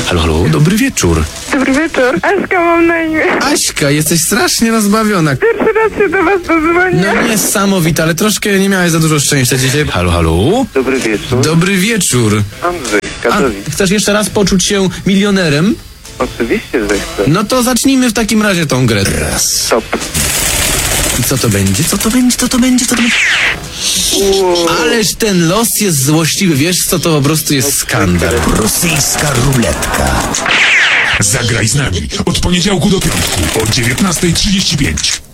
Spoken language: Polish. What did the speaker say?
Halo, halo, dobry wieczór. Dobry wieczór. Aśka mam na imię. Aśka, jesteś strasznie rozbawiona. Pierwszy raz się do was dodzwonię. No niesamowite, ale troszkę nie miałeś za dużo szczęścia dzisiaj. Halo, halo. Dobry wieczór. Dobry wieczór. Andrzej z Katowic. Chcesz jeszcze raz poczuć się milionerem? Oczywiście, że chcę. No to zacznijmy w takim razie tą grę. Stop. I co to będzie? Co to będzie? Co to będzie? Co to będzie? Ależ ten los jest złośliwy. Wiesz co, to po prostu jest skandal. Rosyjska ruletka. Zagraj z nami od poniedziałku do piątku o 19:35.